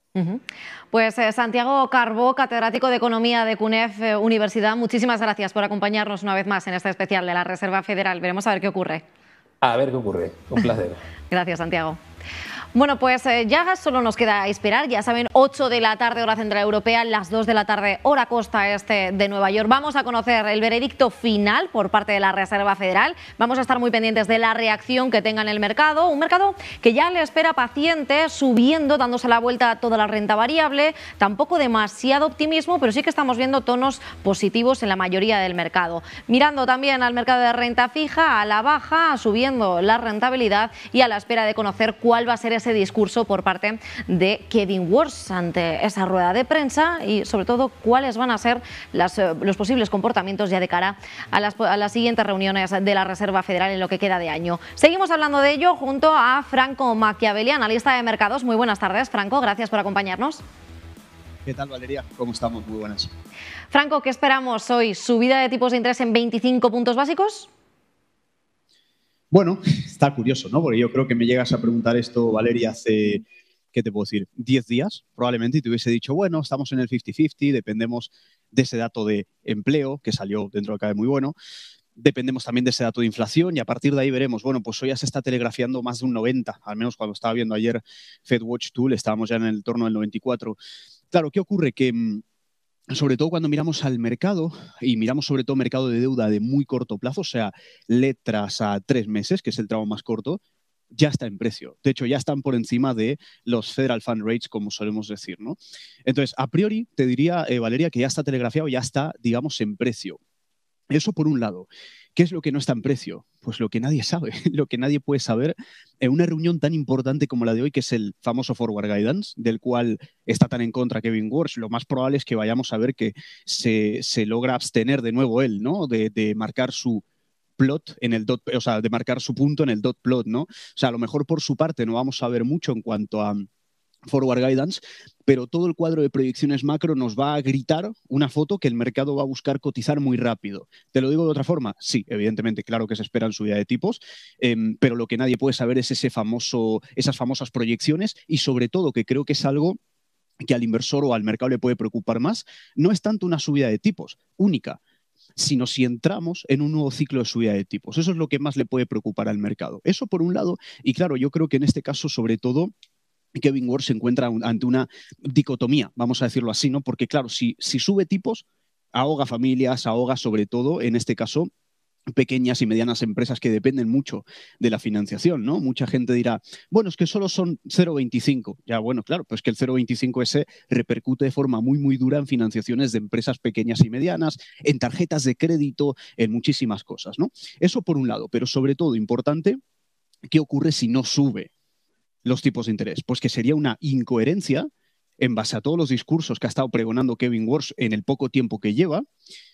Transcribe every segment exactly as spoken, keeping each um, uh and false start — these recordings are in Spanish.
Uh-huh. Pues eh, Santiago Carbó, catedrático de Economía de CUNEF eh, Universidad, muchísimas gracias por acompañarnos una vez más en este especial de la Reserva Federal. Veremos a ver qué ocurre. A ver qué ocurre. Un placer. Gracias, Santiago. Bueno, pues eh, ya solo nos queda esperar. Ya saben, ocho de la tarde hora central europea, las dos de la tarde hora costa este de Nueva York. Vamos a conocer el veredicto final por parte de la Reserva Federal. Vamos a estar muy pendientes de la reacción que tenga en el mercado. Un mercado que ya le espera paciente, subiendo, dándose la vuelta a toda la renta variable. Tampoco demasiado optimismo, pero sí que estamos viendo tonos positivos en la mayoría del mercado. Mirando también al mercado de renta fija, a la baja, subiendo la rentabilidad y a la espera de conocer cuál va a ser ese discurso por parte de Kevin Warsh ante esa rueda de prensa y sobre todo cuáles van a ser las, los posibles comportamientos ya de cara a las, a las siguientes reuniones de la Reserva Federal en lo que queda de año. Seguimos hablando de ello junto a Franco Machiavelli, analista de mercados. Muy buenas tardes, Franco, gracias por acompañarnos. ¿Qué tal, Valeria? ¿Cómo estamos? Muy buenas. Franco, ¿qué esperamos hoy? ¿Subida de tipos de interés en veinticinco puntos básicos? Bueno, está curioso, ¿no? Porque yo creo que me llegas a preguntar esto, Valeria, hace, ¿qué te puedo decir? diez días, probablemente, y te hubiese dicho, bueno, estamos en el cincuenta cincuenta, dependemos de ese dato de empleo, que salió dentro de acá de muy bueno, dependemos también de ese dato de inflación y a partir de ahí veremos, bueno, pues hoy ya se está telegrafiando más de un noventa, al menos cuando estaba viendo ayer FedWatch Tool, estábamos ya en el torno del noventa y cuatro. Claro, ¿qué ocurre? Que sobre todo cuando miramos al mercado y miramos sobre todo mercado de deuda de muy corto plazo, o sea, letras a tres meses, que es el tramo más corto, ya está en precio. De hecho, ya están por encima de los Federal Fund Rates, como solemos decir, ¿no? Entonces, a priori, te diría, eh, Valeria, que ya está telegrafiado, ya está, digamos, en precio. Eso por un lado. ¿Qué es lo que no está en precio? Pues lo que nadie sabe, lo que nadie puede saber en una reunión tan importante como la de hoy, que es el famoso Forward Guidance, del cual está tan en contra Kevin Warsh. Lo más probable es que vayamos a ver que se, se logra abstener de nuevo él, ¿no? De, de marcar su plot en el dot, o sea, de marcar su punto en el dot plot, ¿no? O sea, a lo mejor por su parte no vamos a ver mucho en cuanto a Forward Guidance, pero todo el cuadro de proyecciones macro nos va a gritar una foto que el mercado va a buscar cotizar muy rápido. ¿Te lo digo de otra forma? Sí, evidentemente, claro que se esperan subida de tipos, eh, pero lo que nadie puede saber es ese famoso, esas famosas proyecciones y sobre todo que creo que es algo que al inversor o al mercado le puede preocupar más, no es tanto una subida de tipos única, sino si entramos en un nuevo ciclo de subida de tipos. Eso es lo que más le puede preocupar al mercado. Eso por un lado, y claro, yo creo que en este caso, sobre todo, Kevin Warsh se encuentra ante una dicotomía, vamos a decirlo así, ¿no? Porque claro, si, si sube tipos, ahoga familias, ahoga sobre todo, en este caso, pequeñas y medianas empresas que dependen mucho de la financiación, ¿no? Mucha gente dirá, bueno, es que solo son cero coma veinticinco. Ya, bueno, claro, pues que el cero coma veinticinco ese repercute de forma muy, muy dura en financiaciones de empresas pequeñas y medianas, en tarjetas de crédito, en muchísimas cosas, ¿no? Eso por un lado, pero sobre todo importante, ¿qué ocurre si no sube los tipos de interés? Pues que sería una incoherencia en base a todos los discursos que ha estado pregonando Kevin Warsh en el poco tiempo que lleva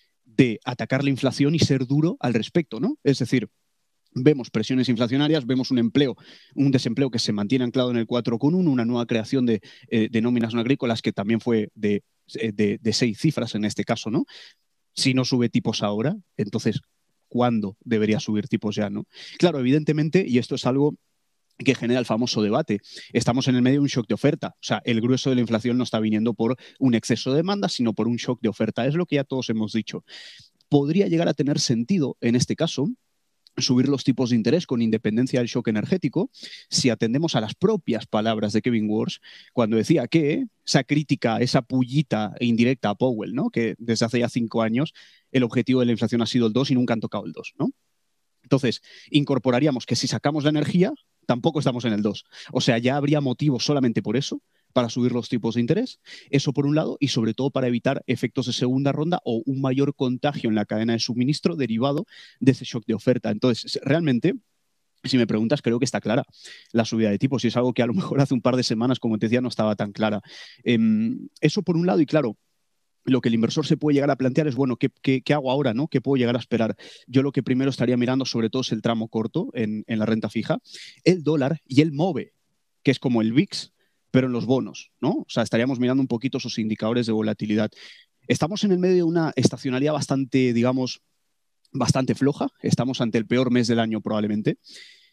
de atacar la inflación y ser duro al respecto, ¿no? Es decir, vemos presiones inflacionarias, vemos un empleo, un desempleo que se mantiene anclado en el cuatro coma uno, una nueva creación de, eh, de nóminas no agrícolas que también fue de, de, de seis cifras en este caso, ¿no? Si no sube tipos ahora, entonces, ¿cuándo debería subir tipos ya, no? Claro, evidentemente, y esto es algo que genera el famoso debate. Estamos en el medio de un shock de oferta. O sea, el grueso de la inflación no está viniendo por un exceso de demanda, sino por un shock de oferta. Es lo que ya todos hemos dicho. Podría llegar a tener sentido, en este caso, subir los tipos de interés con independencia del shock energético si atendemos a las propias palabras de Kevin Warsh cuando decía que esa crítica, esa pullita indirecta a Powell, ¿no? Que desde hace ya cinco años el objetivo de la inflación ha sido el dos y nunca han tocado el dos, ¿no? Entonces, incorporaríamos que si sacamos la energía, tampoco estamos en el dos. O sea, ya habría motivo solamente por eso para subir los tipos de interés. Eso por un lado, y sobre todo para evitar efectos de segunda ronda o un mayor contagio en la cadena de suministro derivado de ese shock de oferta. Entonces, realmente, si me preguntas, creo que está clara la subida de tipos y es algo que a lo mejor hace un par de semanas, como te decía, no estaba tan clara. Eh, eso por un lado, y claro, lo que el inversor se puede llegar a plantear es, bueno, ¿qué, qué, qué hago ahora, no? ¿Qué puedo llegar a esperar? Yo lo que primero estaría mirando sobre todo es el tramo corto en, en la renta fija, el dólar y el MOVE, que es como el V I X, pero en los bonos, ¿no? O sea, estaríamos mirando un poquito sus indicadores de volatilidad. Estamos en el medio de una estacionalidad bastante, digamos, bastante floja. Estamos ante el peor mes del año probablemente.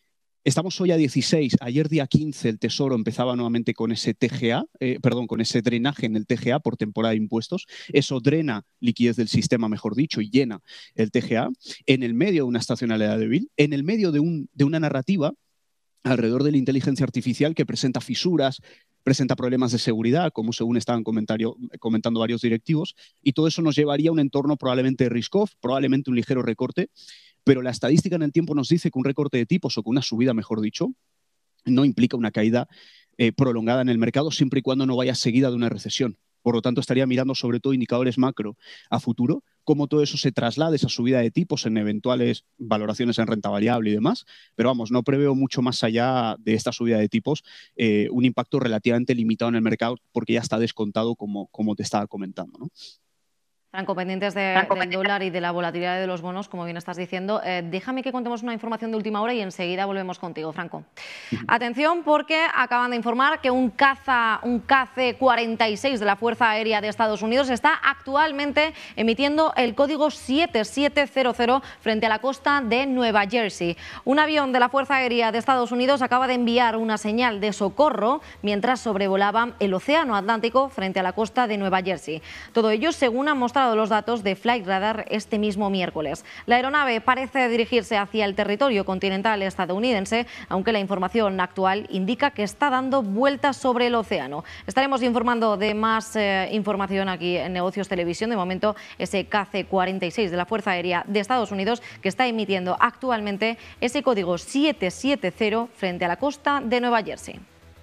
Estamos hoy a dieciséis, ayer día quince el Tesoro empezaba nuevamente con ese T G A, eh, perdón, con ese drenaje en el T G A por temporada de impuestos. Eso drena liquidez del sistema, mejor dicho, y llena el T G A en el medio de una estacionalidad débil, en el medio de, un, de una narrativa alrededor de la inteligencia artificial que presenta fisuras, presenta problemas de seguridad, como según estaban comentando varios directivos, y todo eso nos llevaría a un entorno probablemente risk-off, probablemente un ligero recorte, pero la estadística en el tiempo nos dice que un recorte de tipos o que una subida, mejor dicho, no implica una caída eh, prolongada en el mercado siempre y cuando no vaya seguida de una recesión. Por lo tanto, estaría mirando sobre todo indicadores macro a futuro, cómo todo eso se traslada, esa subida de tipos en eventuales valoraciones en renta variable y demás. Pero vamos, no preveo mucho más allá de esta subida de tipos eh, un impacto relativamente limitado en el mercado porque ya está descontado como, como te estaba comentando, ¿no? Franco, pendientes de, Franco, del dólar y de la volatilidad de los bonos, como bien estás diciendo. Eh, déjame que contemos una información de última hora y enseguida volvemos contigo, Franco. Atención, porque acaban de informar que un caza, un K C cuarenta y seis de la Fuerza Aérea de Estados Unidos está actualmente emitiendo el código siete siete cero cero frente a la costa de Nueva Jersey. Un avión de la Fuerza Aérea de Estados Unidos acaba de enviar una señal de socorro mientras sobrevolaba el Océano Atlántico frente a la costa de Nueva Jersey. Todo ello según ha mostrado los datos de Flight Radar este mismo miércoles. La aeronave parece dirigirse hacia el territorio continental estadounidense, aunque la información actual indica que está dando vueltas sobre el océano. Estaremos informando de más eh, información aquí en Negocios Televisión. De momento, ese K C cuarenta y seis de la Fuerza Aérea de Estados Unidos que está emitiendo actualmente ese código siete siete cero frente a la costa de Nueva Jersey.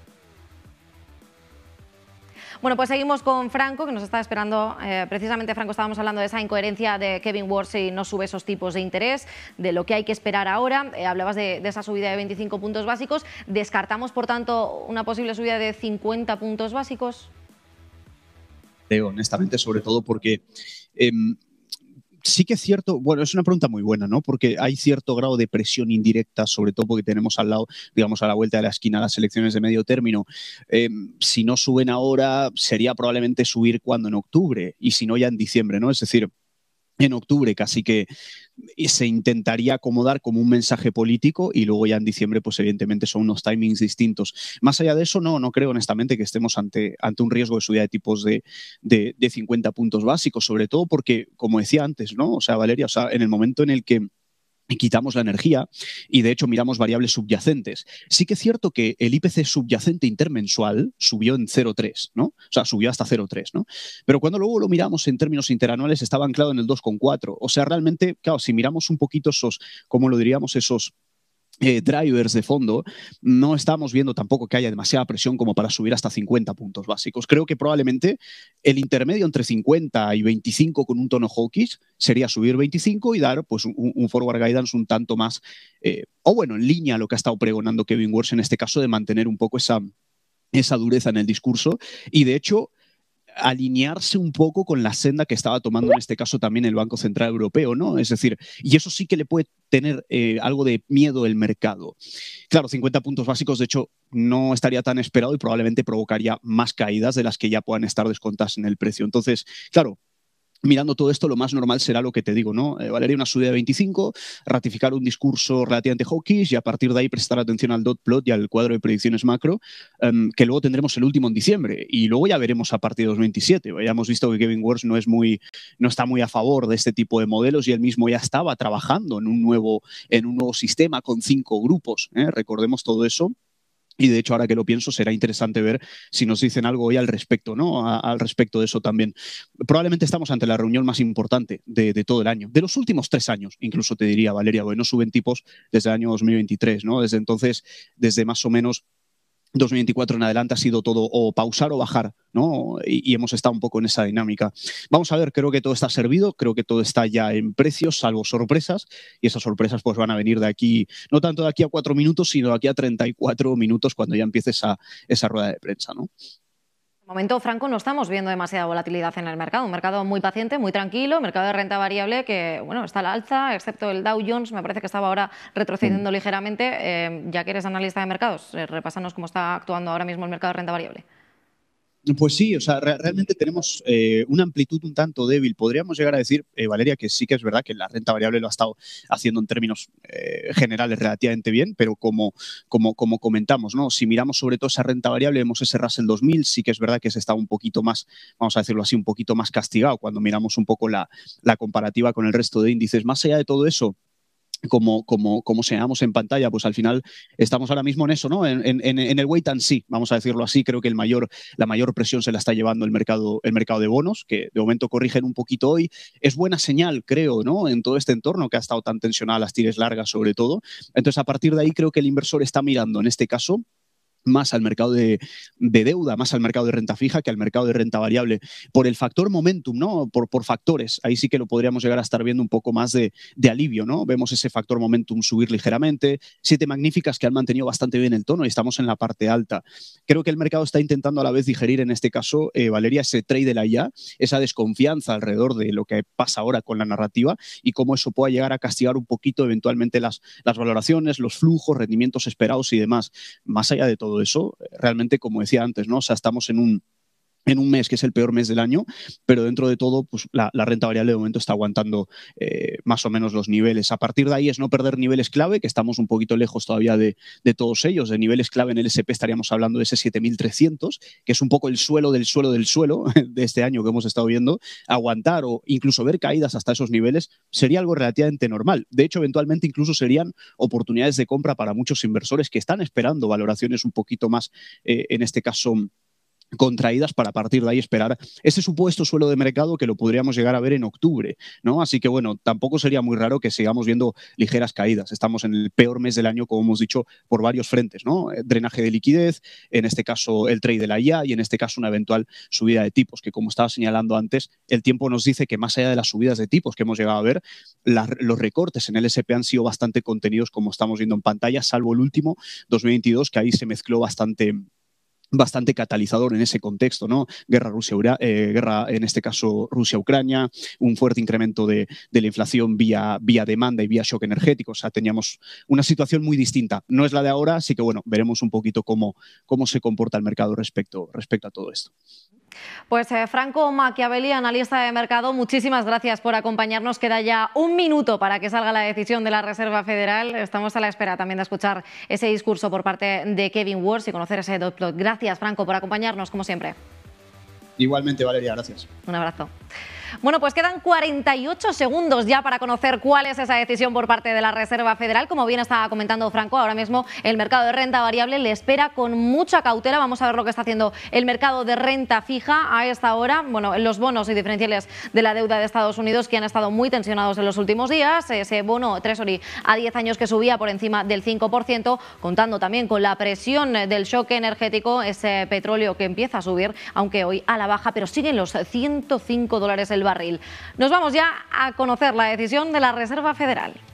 Bueno, pues seguimos con Franco, que nos está esperando. Eh, precisamente, Franco, estábamos hablando de esa incoherencia de Kevin Warsh si no sube esos tipos de interés, de lo que hay que esperar ahora. Eh, hablabas de, de esa subida de veinticinco puntos básicos. ¿Descartamos, por tanto, una posible subida de cincuenta puntos básicos? Creo, honestamente, sobre todo porque... Eh, sí que es cierto, bueno, es una pregunta muy buena, ¿no? Porque hay cierto grado de presión indirecta, sobre todo porque tenemos al lado, digamos, a la vuelta de la esquina las elecciones de medio término. Eh, si no suben ahora, sería probablemente subir cuando en octubre y si no ya en diciembre, ¿no? Es decir, en octubre casi que se intentaría acomodar como un mensaje político y luego ya en diciembre pues evidentemente son unos timings distintos. Más allá de eso no, no creo honestamente que estemos ante, ante un riesgo de subida de tipos de, de, de cincuenta puntos básicos, sobre todo porque, como decía antes, ¿no? O sea, Valeria, o sea, en el momento en el que quitamos la energía y de hecho miramos variables subyacentes. Sí que es cierto que el I P C subyacente intermensual subió en cero coma tres, ¿no? O sea, subió hasta cero coma tres, ¿no? Pero cuando luego lo miramos en términos interanuales estaba anclado en el dos coma cuatro. O sea, realmente, claro, si miramos un poquito esos, ¿cómo lo diríamos? Esos Eh, drivers de fondo, no estamos viendo tampoco que haya demasiada presión como para subir hasta cincuenta puntos básicos. Creo que probablemente el intermedio entre cincuenta y veinticinco con un tono hawkish sería subir veinticinco y dar pues un, un forward guidance un tanto más, eh, o bueno, en línea a lo que ha estado pregonando Kevin Warsh en este caso de mantener un poco esa, esa dureza en el discurso y de hecho alinearse un poco con la senda que estaba tomando en este caso también el Banco Central Europeo, ¿no? Es decir, y eso sí que le puede tener eh, algo de miedo el mercado. Claro, cincuenta puntos básicos, de hecho, no estaría tan esperado y probablemente provocaría más caídas de las que ya puedan estar descontadas en el precio. Entonces, claro, mirando todo esto, lo más normal será lo que te digo, ¿no? Eh, Valeria, una subida de veinticinco, ratificar un discurso relativamente hawkish y a partir de ahí prestar atención al dot plot y al cuadro de predicciones macro, um, que luego tendremos el último en diciembre y luego ya veremos a partir de dos mil veintisiete. Ya hemos visto que Kevin Warsh no, es muy, no está muy a favor de este tipo de modelos y él mismo ya estaba trabajando en un nuevo, en un nuevo sistema con cinco grupos, ¿eh? Recordemos todo eso. Y de hecho, ahora que lo pienso, será interesante ver si nos dicen algo hoy al respecto, ¿no? A, al respecto de eso también. Probablemente estamos ante la reunión más importante de, de todo el año, de los últimos tres años, incluso te diría, Valeria, porque no suben tipos desde el año dos mil veintitrés, ¿no? Desde entonces, desde más o menos dos mil veinticuatro en adelante ha sido todo o pausar o bajar, ¿no? Y, y hemos estado un poco en esa dinámica. Vamos a ver, creo que todo está servido, creo que todo está ya en precios, salvo sorpresas, y esas sorpresas pues van a venir de aquí, no tanto de aquí a cuatro minutos, sino de aquí a treinta y cuatro minutos cuando ya empiece esa, esa rueda de prensa, ¿no? De momento, Franco, no estamos viendo demasiada volatilidad en el mercado. Un mercado muy paciente, muy tranquilo, mercado de renta variable que, bueno, está a la alza, excepto el Dow Jones, me parece que estaba ahora retrocediendo mm. ligeramente. Eh, ya que eres analista de mercados, eh, repásanos cómo está actuando ahora mismo el mercado de renta variable. Pues sí, o sea, re realmente tenemos eh, una amplitud un tanto débil. Podríamos llegar a decir, eh, Valeria, que sí que es verdad que la renta variable lo ha estado haciendo en términos eh, generales relativamente bien, pero como, como, como comentamos, ¿no? Si miramos sobre todo esa renta variable, vemos ese Russell dos mil, sí que es verdad que se está un poquito más, vamos a decirlo así, un poquito más castigado cuando miramos un poco la, la comparativa con el resto de índices. Más allá de todo eso, como, como, como seamos en pantalla, pues al final estamos ahora mismo en eso, ¿no? En, en, en el wait and see, vamos a decirlo así. Creo que el mayor, la mayor presión se la está llevando el mercado, el mercado de bonos, que de momento corrigen un poquito hoy. Es buena señal, creo, ¿no? En todo este entorno que ha estado tan tensionado, las tires largas sobre todo. Entonces, a partir de ahí creo que el inversor está mirando, en este caso, más al mercado de, de deuda, más al mercado de renta fija que al mercado de renta variable, por el factor momentum, ¿no? Por, por factores. Ahí sí que lo podríamos llegar a estar viendo un poco más de, de alivio, ¿no? Vemos ese factor momentum subir ligeramente, siete magníficas que han mantenido bastante bien el tono y estamos en la parte alta. Creo que el mercado está intentando a la vez digerir, en este caso, eh, Valeria, ese trade de la I A, esa desconfianza alrededor de lo que pasa ahora con la narrativa y cómo eso pueda llegar a castigar un poquito eventualmente las, las valoraciones, los flujos, rendimientos esperados y demás. Más allá de todo eso, realmente, como decía antes, ¿no? O sea, estamos en un en un mes que es el peor mes del año, pero dentro de todo, pues la, la renta variable de momento está aguantando eh, más o menos los niveles. A partir de ahí es no perder niveles clave, que estamos un poquito lejos todavía de, de todos ellos. De niveles clave en el ese and pe estaríamos hablando de ese siete mil trescientos, que es un poco el suelo del suelo del suelo de este año que hemos estado viendo. Aguantar o incluso ver caídas hasta esos niveles sería algo relativamente normal. De hecho, eventualmente incluso serían oportunidades de compra para muchos inversores que están esperando valoraciones un poquito más, eh, en este caso, contraídas, para a partir de ahí esperar ese supuesto suelo de mercado que lo podríamos llegar a ver en octubre, ¿no? Así que, bueno, tampoco sería muy raro que sigamos viendo ligeras caídas. Estamos en el peor mes del año, como hemos dicho, por varios frentes, ¿no? Drenaje de liquidez, en este caso el trade de la I A y en este caso una eventual subida de tipos, que como estaba señalando antes, el tiempo nos dice que más allá de las subidas de tipos que hemos llegado a ver, la, los recortes en el ese and pe han sido bastante contenidos, como estamos viendo en pantalla, salvo el último, dos mil veintidós, que ahí se mezcló bastante bastante catalizador en ese contexto, ¿no? Guerra Rusia, eh, guerra en este caso Rusia-Ucrania, un fuerte incremento de, de la inflación vía, vía demanda y vía shock energético. O sea, teníamos una situación muy distinta. No es la de ahora, así que bueno, veremos un poquito cómo, cómo se comporta el mercado respecto, respecto a todo esto. Pues eh, Franco Machiavelli, analista de mercado, muchísimas gracias por acompañarnos. Queda ya un minuto para que salga la decisión de la Reserva Federal. Estamos a la espera también de escuchar ese discurso por parte de Kevin Warsh y conocer ese dot plot. Gracias, Franco, por acompañarnos, como siempre. Igualmente, Valeria, gracias. Un abrazo. Bueno, pues quedan cuarenta y ocho segundos ya para conocer cuál es esa decisión por parte de la Reserva Federal. Como bien estaba comentando Franco, ahora mismo el mercado de renta variable le espera con mucha cautela. Vamos a ver lo que está haciendo el mercado de renta fija a esta hora. Bueno, los bonos y diferenciales de la deuda de Estados Unidos, que han estado muy tensionados en los últimos días. Ese bono Treasury a diez años que subía por encima del cinco por ciento, contando también con la presión del shock energético, ese petróleo que empieza a subir, aunque hoy a la baja, pero siguen los ciento cinco dólares el barril. Nos vamos ya a conocer la decisión de la Reserva Federal.